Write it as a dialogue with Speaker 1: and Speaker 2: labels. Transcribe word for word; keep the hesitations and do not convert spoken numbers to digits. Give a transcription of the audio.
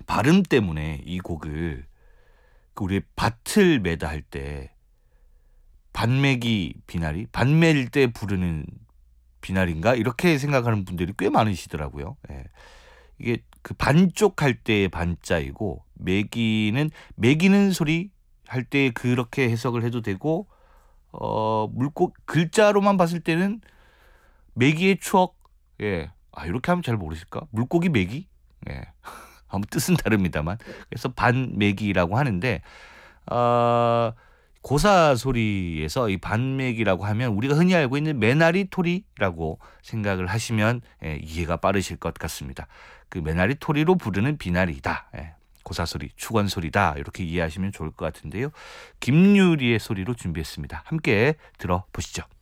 Speaker 1: 발음 때문에 이 곡을 그 우리 밭을 매다 할 때 밭매기 비나리, 밭맬 때 부르는 비나리인가 이렇게 생각하는 분들이 꽤 많으시더라고요. 예. 이게 그 반쪽할 때의 반자이고 매기는 매기는 소리 할 때 그렇게 해석을 해도 되고 어 물고 글자로만 봤을 때는 매기의 추억. 예. 아 이렇게 하면 잘 모르실까? 물고기 매기? 예. 아무 뜻은 다릅니다만. 그래서 반매기라고 하는데 어 고사 소리에서 이 반매기라고 하면 우리가 흔히 알고 있는 매나리 토리라고 생각을 하시면 예, 이해가 빠르실 것 같습니다. 그 매나리 토리로 부르는 비나리다. 예, 고사 소리, 축원 소리다. 이렇게 이해하시면 좋을 것 같은데요. 김유리의 소리로 준비했습니다. 함께 들어보시죠.